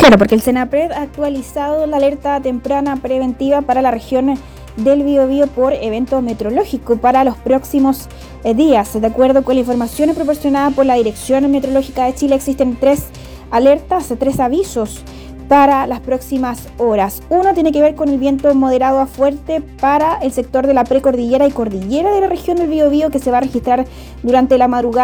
Claro, porque el Senapred ha actualizado la alerta temprana preventiva para la región del Biobío por evento meteorológico para los próximos días. De acuerdo con la información proporcionada por la Dirección Meteorológica de Chile, existen 3 alertas, 3 avisos para las próximas horas. Uno tiene que ver con el viento moderado a fuerte para el sector de la precordillera y cordillera de la región del Biobío, que se va a registrar durante la madrugada